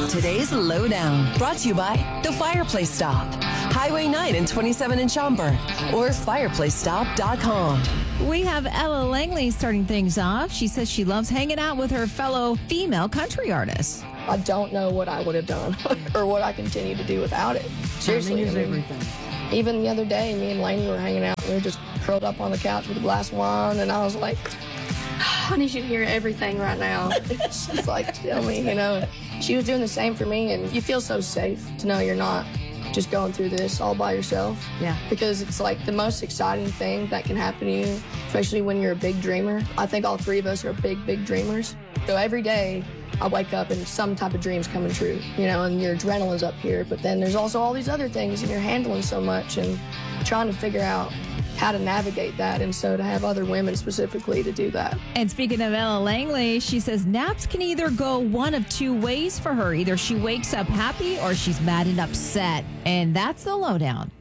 today's Lowdown. Brought to you by The Fireplace Stop, Highway 9 and 27 in Schaumburg, or fireplacestop.com. We have Ella Langley starting things off. She says she loves hanging out with her fellow female country artists. I don't know what I would have done or what I continue to do without it. Seriously. Everything. Even the other day, me and Lainey were hanging out. We were just curled up on the couch with a glass of wine, and I was like, I need you to hear everything right now. She's like, tell me, you know. She was doing the same for me, and you feel so safe to know you're not just going through this all by yourself. Yeah. Because it's like the most exciting thing that can happen to you, especially when you're a big dreamer. I think all three of us are big, big dreamers. So every day I wake up and some type of dream's coming true, you know, and your adrenaline's up here. But then there's also all these other things, and you're handling so much and trying to figure out how to navigate that, and so to have other women specifically to do that. And speaking of Ella Langley, she says naps can either go one of two ways for her. Either she wakes up happy or she's mad and upset. And that's the Lowdown.